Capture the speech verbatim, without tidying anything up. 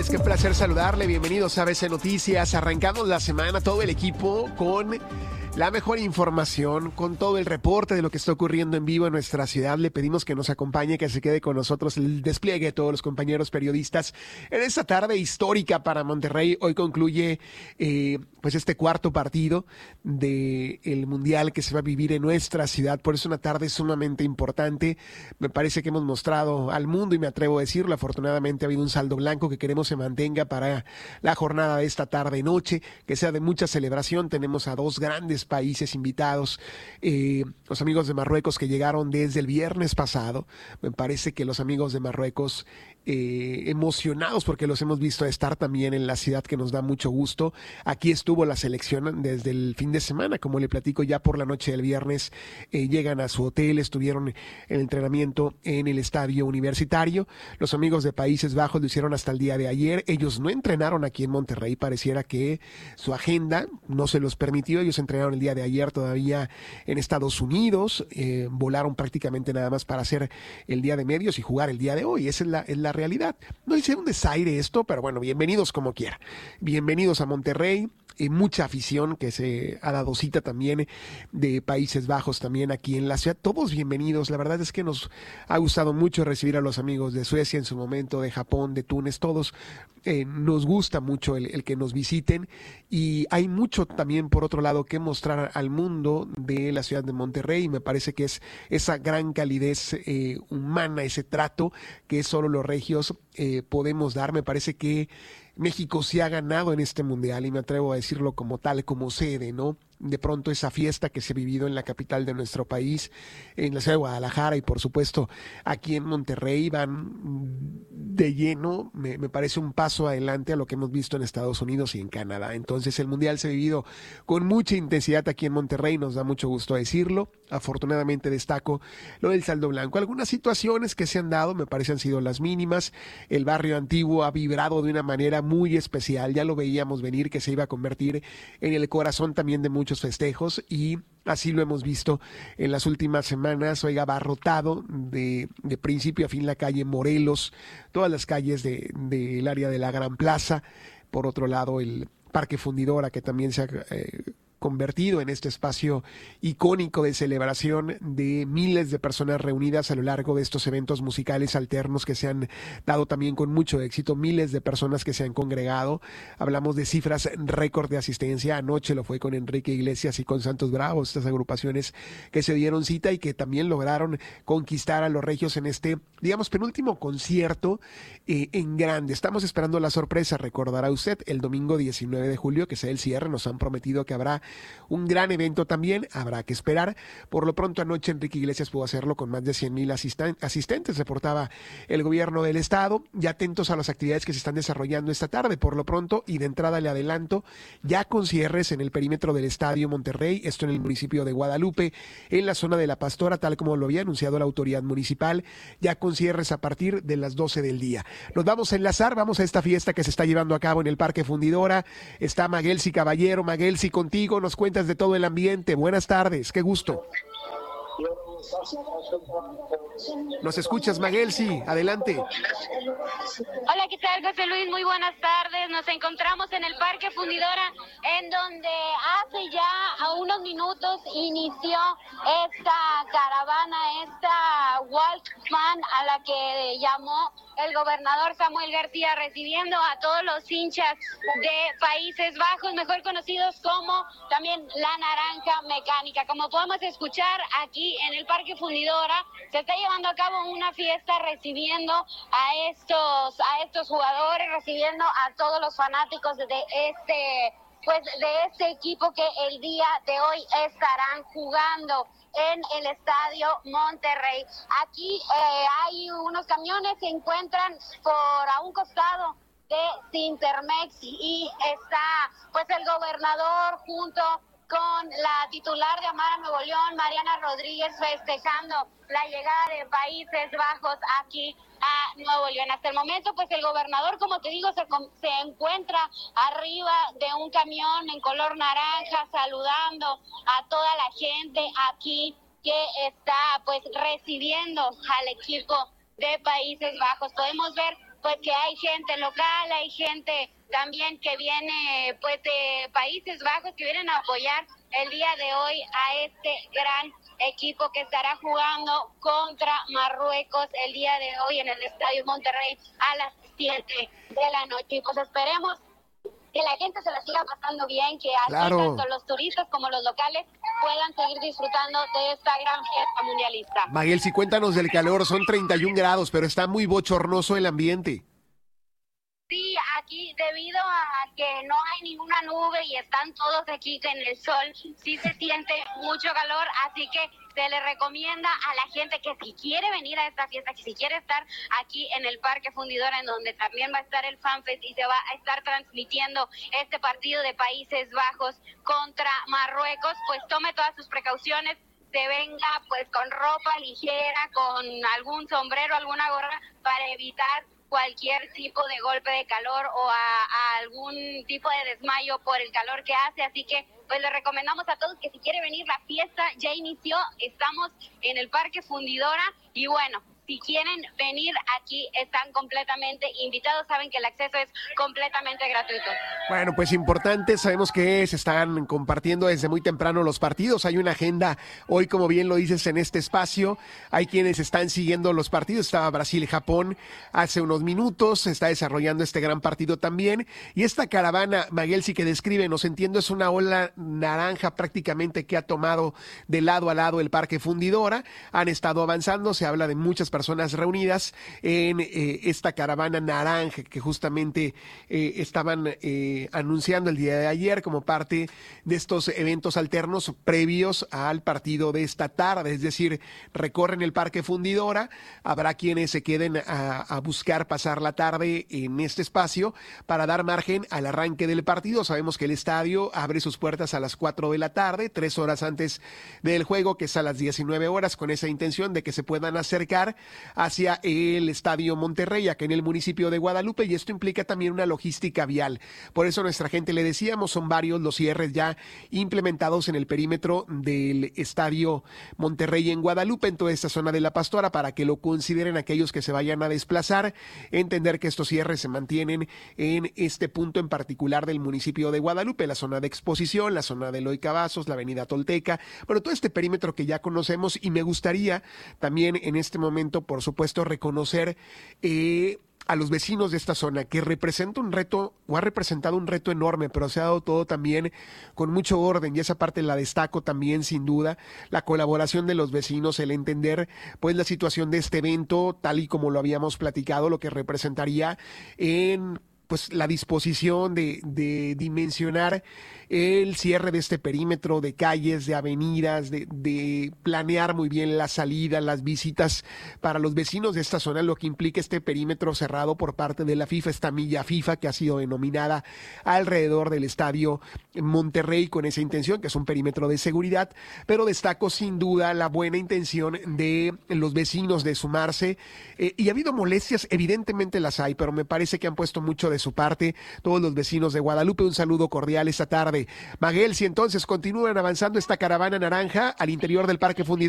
Es que un placer saludarle, bienvenidos a A B C Noticias. Arrancamos la semana todo el equipo con la mejor información, con todo el reporte de lo que está ocurriendo en vivo en nuestra ciudad. Le pedimos que nos acompañe, que se quede con nosotros el despliegue de todos los compañeros periodistas en esta tarde histórica para Monterrey. Hoy concluye eh, pues este cuarto partido del Mundial que se va a vivir en nuestra ciudad. Por eso una tarde sumamente importante. Me parece que hemos mostrado al mundo, y me atrevo a decirlo, afortunadamente ha habido un saldo blanco que queremos se mantenga para la jornada de esta tarde y noche, que sea de mucha celebración. Tenemos a dos grandes países invitados, eh, los amigos de Marruecos que llegaron desde el viernes pasado. Me parece que los amigos de Marruecos eh, emocionados porque los hemos visto estar también en la ciudad, que nos da mucho gusto. Aquí estuvo la selección desde el fin de semana, como le platico, ya por la noche del viernes eh, llegan a su hotel, estuvieron en el entrenamiento en el estadio universitario. Los amigos de Países Bajos lo hicieron hasta el día de ayer. Ellos no entrenaron aquí en Monterrey, pareciera que su agenda no se los permitió. Ellos entrenaron el día de ayer todavía en Estados Unidos, eh, volaron prácticamente nada más para hacer el día de medios y jugar el día de hoy. Esa es la, es la realidad. No hice un desaire esto, pero bueno, bienvenidos como quiera. Bienvenidos a Monterrey. Y mucha afición que se ha dado cita también de Países Bajos también aquí en la ciudad. Todos bienvenidos. La verdad es que nos ha gustado mucho recibir a los amigos de Suecia en su momento, de Japón, de Túnez, todos. Eh, nos gusta mucho el, el que nos visiten, y hay mucho también por otro lado que mostrar al mundo de la ciudad de Monterrey. Me parece que es esa gran calidez eh, humana, ese trato que solo los regios eh, podemos dar. Me parece que México se ha ganado en este mundial, y me atrevo a decirlo como tal, como sede, ¿no? De pronto esa fiesta que se ha vivido en la capital de nuestro país, en la ciudad de Guadalajara y por supuesto aquí en Monterrey, van de lleno. Me, me parece un paso adelante a lo que hemos visto en Estados Unidos y en Canadá. Entonces el mundial se ha vivido con mucha intensidad aquí en Monterrey, nos da mucho gusto decirlo. Afortunadamente destaco lo del saldo blanco. Algunas situaciones que se han dado me parecen han sido las mínimas. El barrio antiguo ha vibrado de una manera muy especial, ya lo veíamos venir que se iba a convertir en el corazón también de muchos festejos, y así lo hemos visto en las últimas semanas. Oiga, abarrotado de, de principio a fin la calle Morelos, todas las calles de, del área de la Gran Plaza. Por otro lado, el Parque Fundidora, que también se ha eh, convertido en este espacio icónico de celebración de miles de personas reunidas a lo largo de estos eventos musicales alternos que se han dado también con mucho éxito. Miles de personas que se han congregado. Hablamos de cifras récord de asistencia. Anoche lo fue con Enrique Iglesias y con Santos Bravos, estas agrupaciones que se dieron cita y que también lograron conquistar a los regios en este, digamos, penúltimo concierto eh, en grande. Estamos esperando la sorpresa, recordará usted, el domingo diecinueve de julio, que sea el cierre. Nos han prometido que habrá un gran evento también, habrá que esperar. Por lo pronto anoche Enrique Iglesias pudo hacerlo con más de cien mil asisten- asistentes, reportaba el gobierno del estado. Ya atentos a las actividades que se están desarrollando esta tarde. Por lo pronto, y de entrada le adelanto, ya con cierres en el perímetro del Estadio Monterrey, esto en el municipio de Guadalupe, en la zona de La Pastora, tal como lo había anunciado la autoridad municipal, ya con cierres a partir de las doce del día. Nos vamos a enlazar, vamos a esta fiesta que se está llevando a cabo en el Parque Fundidora. Está Maguelsi Caballero. Maguelsi, contigo nos cuentas de todo el ambiente. Buenas tardes, qué gusto. ¿Nos escuchas, Maguelsi? Adelante. Hola, ¿qué tal, José Luis? Muy buenas tardes. Nos encontramos en el Parque Fundidora, en donde hace ya a unos minutos inició esta caravana, esta Walkman, a la que llamó el gobernador Samuel García, recibiendo a todos los hinchas de Países Bajos, mejor conocidos como también la Naranja Mecánica. Como podemos escuchar aquí en el Parque Fundidora, se está llevando a cabo una fiesta recibiendo a estos, a estos jugadores, recibiendo a todos los fanáticos de este, pues de este equipo que el día de hoy estarán jugando en el Estadio Monterrey. Aquí eh, hay unos camiones que se encuentran por a un costado de Cintermex, y está pues el gobernador junto con la titular de Amara Nuevo León, Mariana Rodríguez, festejando la llegada de Países Bajos aquí a Nuevo León. Hasta el momento, pues el gobernador, como te digo, se, se encuentra arriba de un camión en color naranja, saludando a toda la gente aquí que está pues recibiendo al equipo de Países Bajos. Podemos ver pues que hay gente local, hay gente también que viene pues de Países Bajos, que vienen a apoyar el día de hoy a este gran equipo que estará jugando contra Marruecos el día de hoy en el Estadio Monterrey a las siete de la noche. Y pues esperemos que la gente se la siga pasando bien, que así Claro. tanto los turistas como los locales puedan seguir disfrutando de esta gran fiesta mundialista. Maguel, si cuéntanos del calor, son treinta y un grados, pero está muy bochornoso el ambiente. Sí, aquí debido a que no hay ninguna nube y están todos aquí en el sol, sí se siente mucho calor, así que se le recomienda a la gente que si quiere venir a esta fiesta, que si quiere estar aquí en el Parque Fundidora, en donde también va a estar el FanFest y se va a estar transmitiendo este partido de Países Bajos contra Marruecos, pues tome todas sus precauciones, se venga pues con ropa ligera, con algún sombrero, alguna gorra, para evitar cualquier tipo de golpe de calor o a, a algún tipo de desmayo por el calor que hace, así que pues le recomendamos a todos que si quiere venir, la fiesta ya inició, estamos en el Parque Fundidora y bueno, si quieren venir aquí están completamente invitados, saben que el acceso es completamente gratuito. Bueno, pues importante, sabemos que se están compartiendo desde muy temprano los partidos, hay una agenda hoy, como bien lo dices, en este espacio, hay quienes están siguiendo los partidos, estaba Brasil-Japón hace unos minutos, se está desarrollando este gran partido también, y esta caravana, Maguel, sí que describe, nos entiendo, es una ola naranja prácticamente que ha tomado de lado a lado el Parque Fundidora, han estado avanzando, se habla de muchas personas reunidas en eh, esta caravana naranja que justamente eh, estaban eh, anunciando el día de ayer como parte de estos eventos alternos previos al partido de esta tarde, es decir, recorren el Parque Fundidora, habrá quienes se queden a, a buscar pasar la tarde en este espacio para dar margen al arranque del partido. Sabemos que el estadio abre sus puertas a las cuatro de la tarde, tres horas antes del juego, que es a las diecinueve horas, con esa intención de que se puedan acercar hacia el Estadio Monterrey, acá en el municipio de Guadalupe, y esto implica también una logística vial. Por eso nuestra gente, le decíamos, son varios los cierres ya implementados en el perímetro del Estadio Monterrey en Guadalupe, en toda esta zona de La Pastora, para que lo consideren aquellos que se vayan a desplazar, entender que estos cierres se mantienen en este punto en particular del municipio de Guadalupe, la zona de exposición, la zona de Eloy Cavazos, la avenida Tolteca, bueno, todo este perímetro que ya conocemos, y me gustaría también en este momento, por supuesto, reconocer eh, a los vecinos de esta zona, que representa un reto, o ha representado un reto enorme, pero se ha dado todo también con mucho orden, y esa parte la destaco también, sin duda, la colaboración de los vecinos, el entender pues la situación de este evento, tal y como lo habíamos platicado, lo que representaría en pues la disposición de, de dimensionar el cierre de este perímetro de calles, de avenidas, de, de planear muy bien la salida, las visitas para los vecinos de esta zona, lo que implica este perímetro cerrado por parte de la FIFA, esta milla FIFA que ha sido denominada alrededor del Estadio Monterrey con esa intención, que es un perímetro de seguridad, pero destaco sin duda la buena intención de los vecinos de sumarse, eh, y ha habido molestias, evidentemente las hay, pero me parece que han puesto mucho de su parte todos los vecinos de Guadalupe. Un saludo cordial esta tarde. Maguel, si entonces continúan avanzando esta caravana naranja al interior del Parque Fundidora.